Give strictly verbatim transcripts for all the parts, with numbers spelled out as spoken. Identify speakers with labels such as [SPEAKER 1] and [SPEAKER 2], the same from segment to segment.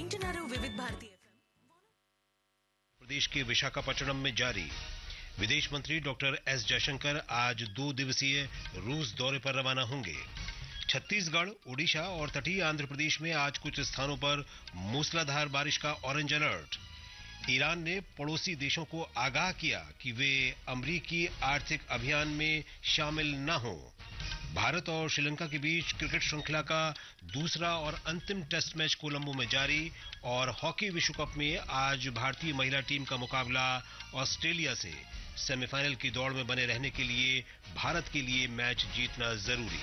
[SPEAKER 1] వింటున్నారు వివిధ భారతి ఎఫ్ఎం.
[SPEAKER 2] प्रदेश के विशाखापट्टनम में जारी विदेश मंत्री डॉक्टर एस जयशंकर आज दो दिवसीय रूस दौरे पर रवाना होंगे. छत्तीसगढ़, ओडिशा और तटीय आंध्र प्रदेश में आज कुछ स्थानों पर मूसलाधार बारिश का ऑरेंज अलर्ट. ईरान ने पड़ोसी देशों को आगाह किया कि वे अमेरिकी आर्थिक अभियान में शामिल न हों. भारत और श्रीलंका के बीच क्रिकेट श्रृंखला का दूसरा और अंतिम टेस्ट मैच कोलंबो में जारी और हॉकी विश्व कप में आज भारतीय महिला टीम का मुकाबला ऑस्ट्रेलिया से. सेमीफाइनल की दौड़ में बने रहने के लिए भारत के लिए मैच जीतना जरूरी.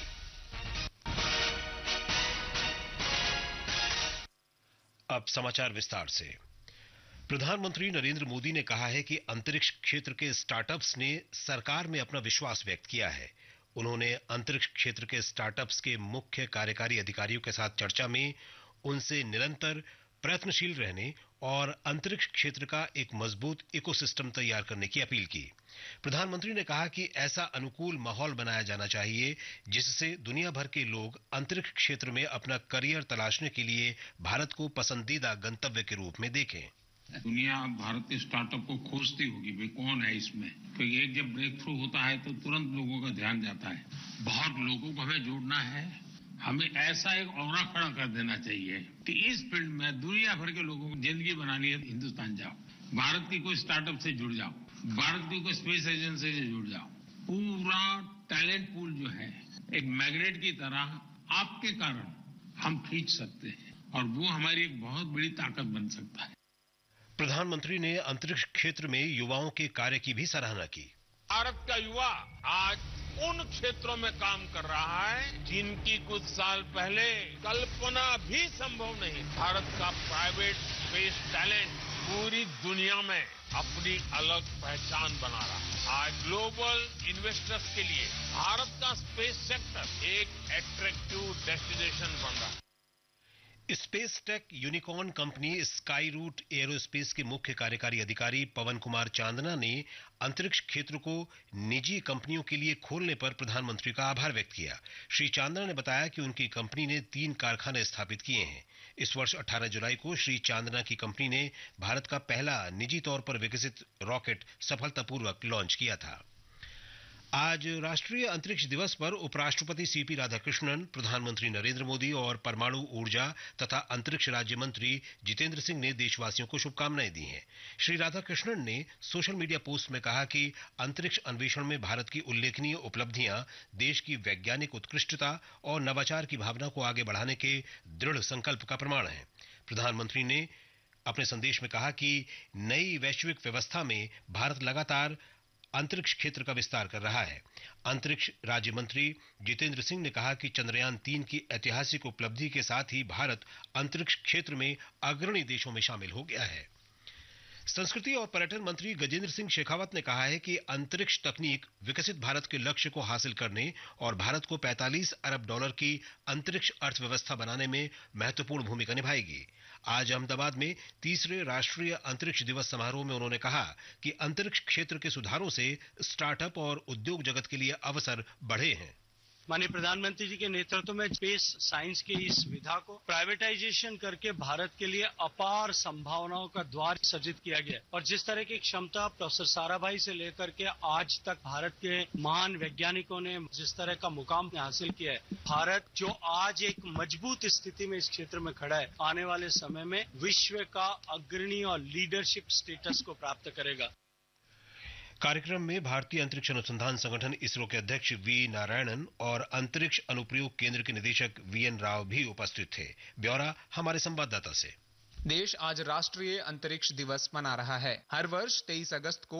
[SPEAKER 2] अब समाचार विस्तार से. प्रधानमंत्री नरेंद्र मोदी ने कहा है कि अंतरिक्ष क्षेत्र के स्टार्टअप्स ने सरकार में अपना विश्वास व्यक्त किया है. उन्होंने अंतरिक्ष क्षेत्र के स्टार्टअप्स के मुख्य कार्यकारी अधिकारियों के साथ चर्चा में उनसे निरंतर प्रयत्नशील रहने और अंतरिक्ष क्षेत्र का एक मजबूत इकोसिस्टम तैयार करने की अपील की. प्रधानमंत्री ने कहा कि ऐसा अनुकूल माहौल बनाया जाना चाहिए जिससे दुनिया भर के लोग अंतरिक्ष क्षेत्र में अपना करियर तलाशने के लिए भारत को पसंदीदा गंतव्य के रूप में देखें.
[SPEAKER 3] दुनिया भारत के स्टार्टअप को खोजती होगी, भाई कौन है इसमें, क्योंकि एक जब ब्रेक थ्रू होता है तो तुरंत लोगों का ध्यान जाता है. बहुत लोगों को हमें जोड़ना है. हमें ऐसा एक औरा खड़ा कर देना चाहिए कि इस फील्ड में दुनिया भर के लोगों को जिंदगी बनानी है. हिंदुस्तान जाओ, भारत की कोई स्टार्टअप से जुड़ जाओ, भारत की कोई स्पेस एजेंसी से जुड़ जाओ. पूरा टैलेंट पूल जो है एक मैग्नेट की तरह आपके कारण हम खींच सकते हैं और वो हमारी एक बहुत बड़ी ताकत बन सकता है.
[SPEAKER 2] प्रधानमंत्री ने अंतरिक्ष क्षेत्र में युवाओं के कार्य की भी सराहना की.
[SPEAKER 4] भारत का युवा आज उन क्षेत्रों में काम कर रहा है जिनकी कुछ साल पहले कल्पना भी संभव नहीं. भारत का प्राइवेट स्पेस टैलेंट पूरी दुनिया में अपनी अलग पहचान बना रहा है. आज ग्लोबल इन्वेस्टर्स के लिए भारत का स्पेस सेक्टर एक अट्रैक्टिव डेस्टिनेशन बन रहा है.
[SPEAKER 2] Space tech unicorn company sky root aerospace के मुख्य कार्यकारी अधिकारी पवन कुमार चांदना ने अंतरिक्ष क्षेत्र को निजी कंपनियों के लिए खोलने पर प्रधानमंत्री का आभार व्यक्त किया. श्री चांदना ने बताया कि उनकी कंपनी ने तीन कारखाने स्थापित किए हैं. इस वर्ष अठारह जुलाई को श्री चांदना की कंपनी ने भारत का पहला निजी तौर पर विकसित रॉकेट सफलतापूर्वक लॉन्च किया था. आज राष्ट्रीय अंतरिक्ष दिवस पर उपराष्ट्रपति सीपी राधाकृष्णन, प्रधानमंत्री नरेंद्र मोदी और परमाणु ऊर्जा तथा अंतरिक्ष राज्य मंत्री जितेंद्र सिंह ने देशवासियों को शुभकामनाएं दी हैं. श्री राधाकृष्णन ने सोशल मीडिया पोस्ट में कहा कि अंतरिक्ष अन्वेषण में भारत की उल्लेखनीय उपलब्धियां देश की वैज्ञानिक उत्कृष्टता और नवाचार की भावना को आगे बढ़ाने के दृढ़ संकल्प का प्रमाण है. प्रधानमंत्री ने अपने संदेश में कहा कि नई वैश्विक व्यवस्था में भारत लगातार अंतरिक्ष क्षेत्र का विस्तार कर रहा है. अंतरिक्ष राज्य मंत्री जितेंद्र सिंह ने कहा कि चंद्रयान तीन की ऐतिहासिक उपलब्धि के साथ ही भारत अंतरिक्ष क्षेत्र में अग्रणी देशों में शामिल हो गया है. संस्कृति और पर्यटन मंत्री गजेंद्र सिंह शेखावत ने कहा है कि अंतरिक्ष तकनीक विकसित भारत के लक्ष्य को हासिल करने और भारत को पैंतालीस अरब डॉलर की अंतरिक्ष अर्थव्यवस्था बनाने में महत्वपूर्ण भूमिका निभाएगी. आज अहमदाबाद में तीसरे राष्ट्रीय अंतरिक्ष दिवस समारोह में उन्होंने कहा कि अंतरिक्ष क्षेत्र के सुधारों से स्टार्टअप और उद्योग जगत के लिए अवसर बढ़े हैं.
[SPEAKER 5] माननीय प्रधानमंत्री जी के नेतृत्व में स्पेस साइंस की इस विधा को प्राइवेटाइजेशन करके भारत के लिए अपार संभावनाओं का द्वार सृजित किया गया और जिस तरह की क्षमता प्रोफेसर साराभाई से लेकर के आज तक भारत के महान वैज्ञानिकों ने जिस तरह का मुकाम हासिल किया है, भारत जो आज एक मजबूत स्थिति में इस क्षेत्र में खड़ा है, आने वाले समय में विश्व का अग्रणी और लीडरशिप स्टेटस को प्राप्त करेगा.
[SPEAKER 2] कार्यक्रम में भारतीय अंतरिक्ष अनुसंधान संगठन इसरो के अध्यक्ष वी नारायणन और अंतरिक्ष अनुप्रयोग केंद्र के निदेशक वी एन राव भी उपस्थित थे. ब्यौरा हमारे संवाददाता से.
[SPEAKER 6] देश आज राष्ट्रीय अंतरिक्ष दिवस मना रहा है. हर वर्ष तेईस अगस्त को